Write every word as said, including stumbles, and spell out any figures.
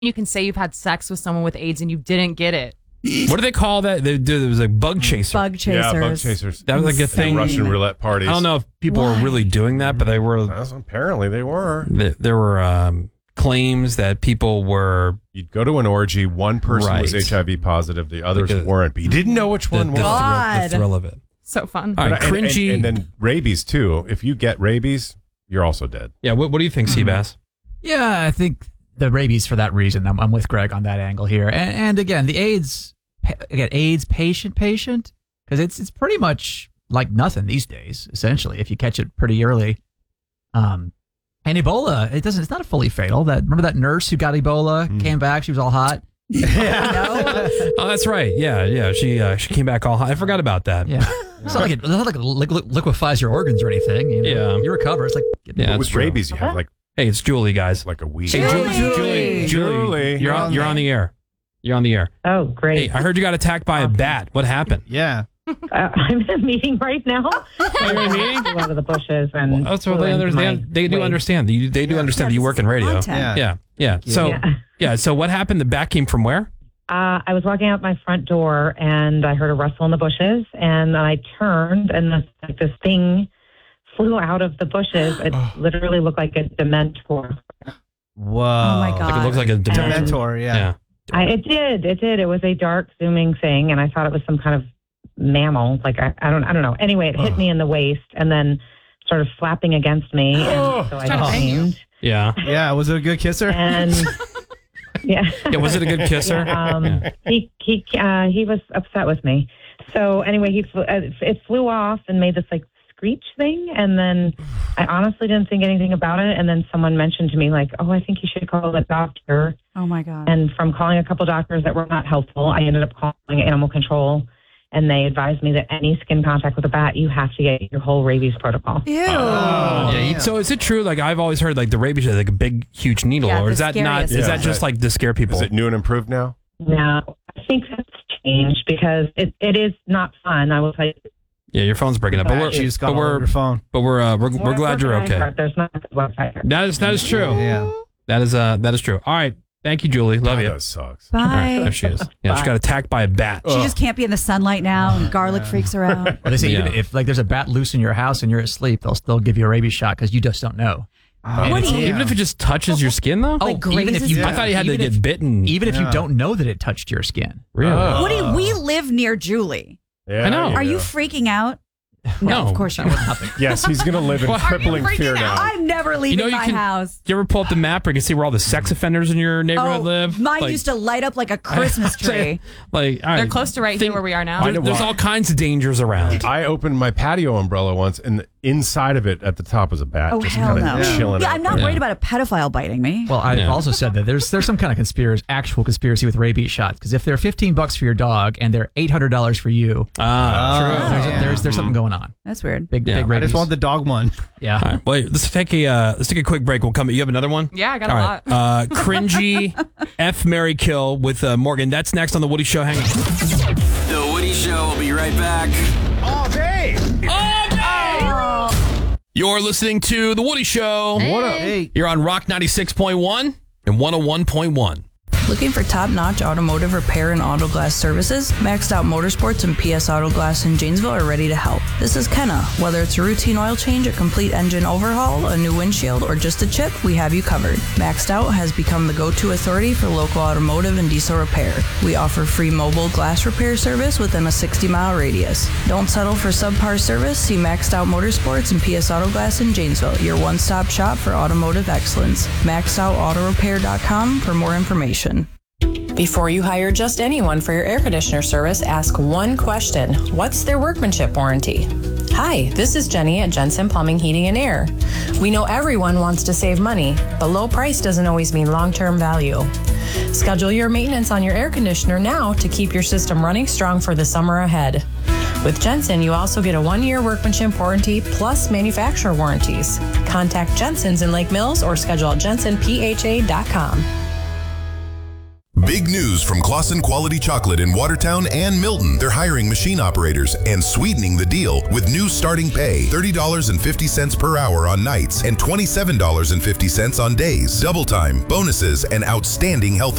You can say you've had sex with someone with AIDS and you didn't get it. What do they call that? They do. It was like bug chaser. Bug chasers. Yeah, bug chasers. That was like a thing. Russian roulette parties. I don't know if people Why? were really doing that, but they were. That's- apparently they were. There, there were um, claims that people were. You'd go to an orgy, one person was Right. H I V positive, the others Because- weren't, but you didn't know which The, one the, was. thrill, God. the thrill of it. So fun. All right, And- and- cringy. And, then rabies, too. If you get rabies, you're also dead. Yeah. What, what do you think, Seabass? Yeah, I think the rabies for that reason. I'm, I'm with Greg on that angle here. And, and again, the AIDS, again, AIDS patient, patient, because it's it's pretty much like nothing these days, essentially, if you catch it pretty early. Um, and Ebola, it doesn't. It's not fully fatal. That remember that nurse who got Ebola, Mm. came back, she was all hot. No? Oh, that's right. Yeah, yeah. She uh, she came back all hot. I forgot about that. Yeah, it's not like it, it's not like it li- li- liquefies your organs or anything. You know? Yeah. you recover. It's like Yeah, But that's with true. rabies, you have like Hey, it's Julie, guys. like a week. Hey, Julie, Julie. Julie, Julie, Julie. you're on, you're on the air. You're on the air. Oh, great. Hey, I heard you got attacked by a bat. What happened? Yeah. Uh, I'm in a meeting right now. You're in a meeting? Flew out of the bushes and Oh, so flew they into understand. my They do way. understand. They, they do understand that you work in radio. Content. Yeah. Yeah, yeah. So, Yeah. yeah. So what happened? The bat came from where? Uh, I was walking out my front door and I heard a rustle in the bushes, and I turned and this, like this thing flew out of the bushes. It literally looked like a Dementor. Whoa. Oh my God. Like it looks like a dementor. Dementor, yeah. Yeah. I, it did. It did. It was a dark zooming thing, and I thought it was some kind of mammal. Like I, I don't. I don't know. Anyway, it hit me in the waist and then started flapping against me, and so I trying to bang you. screamed. Yeah. Yeah, was it a good kisser? And yeah. Yeah. Was it a good kisser? Yeah, um, Yeah. He he uh, he was upset with me. So anyway, he flew, uh, it flew off and made this like screech thing, and then I honestly didn't think anything about it. And then someone mentioned to me like, "Oh, I think you should call a doctor." Oh my God. And from calling a couple doctors that were not helpful, I ended up calling animal control, and they advised me that any skin contact with a bat, you have to get your whole rabies protocol. Ew. Yeah, you- so is it true? Like I've always heard, like the rabies is like a big, huge needle, Yeah, or the is that not? scariest. Is Yeah. that just like to scare people? Is it new and improved now? Now, I think that's changed because it, it is not fun. I will tell you. Yeah, your phone's breaking up, but we're You just got but all over we're your phone. but we're uh, we're, we're glad you're okay. There's not a good website. That is that is true. Yeah. That is uh that is true. All right, thank you, Julie. Love God, you. That sucks. Bye. There she is. Yeah, she got attacked by a bat. She just can't be in the sunlight now, and garlic freaks her out. Well, they say even Yeah. if like there's a bat loose in your house and you're asleep, they'll still give you a rabies shot because you just don't know. And What it's- do you- even if it just touches your skin, though. Like even if grazes you, your- I thought you had to even get if, bitten. even if you Yeah. don't know that it touched your skin. really? Oh. Woody, we live near Julie. Yeah, I know. there Are you go. freaking out? No. of course you're not. Yes, he's going to live in Are you crippling fear now. I'm never leaving You know, you my can- house. Do you ever pull up the map where you can see where all the sex offenders in your neighborhood Oh, live? mine Like- used to light up like a Christmas tree. Like, all right, They're close to right think- here where we are now. I There- know there's why. all kinds of dangers around. I opened my patio umbrella once, and the inside of it at the top was a bat. Oh, just hell kinda no. chilling Yeah, out I'm not there. worried about a pedophile biting me. Well, I've Yeah. also said that there's there's some kind of conspiracy, actual conspiracy with rabies shots. Because if they're fifteen bucks for your dog and they're eight hundred dollars for you, Ah, Oh, there's, yeah. there's there's something going on. That's weird. Big Yeah. big I rabies. just want the dog one. yeah. All right, well, let's take a uh, let's take a quick break. We'll come. You have another one? Yeah, I got a All lot. right. Uh, cringy F Mary Kill with uh, Morgan. That's next on the Woody Show. Hang on. The Woody Show will be right back. All day. You're listening to the Woody Show. What up? Hey. You're on Rock ninety-six point one and one oh one point one. Looking for top-notch automotive repair and auto glass services? Maxed Out Motorsports and P S Auto Glass in Janesville are ready to help. This is Kenna. Whether it's a routine oil change, a complete engine overhaul, a new windshield, or just a chip, we have you covered. Maxed Out has become the go-to authority for local automotive and diesel repair. We offer free mobile glass repair service within a sixty-mile radius. Don't settle for subpar service. See Maxed Out Motorsports and P S Auto Glass in Janesville, your one-stop shop for automotive excellence. maxed out auto repair dot com for more information. Before you hire just anyone for your air conditioner service, ask one question. What's their workmanship warranty? Hi, this is Jenny at Jensen Plumbing, Heating, and Air. We know everyone wants to save money, but low price doesn't always mean long-term value. Schedule your maintenance on your air conditioner now to keep your system running strong for the summer ahead. With Jensen, you also get a one-year workmanship warranty plus manufacturer warranties. Contact Jensen's in Lake Mills or schedule at jensen p h a dot com. Big news from Clausen Quality Chocolate in Watertown and Milton. They're hiring machine operators and sweetening the deal with new starting pay, thirty dollars and fifty cents per hour on nights and twenty-seven dollars and fifty cents on days. Double time, bonuses, and outstanding health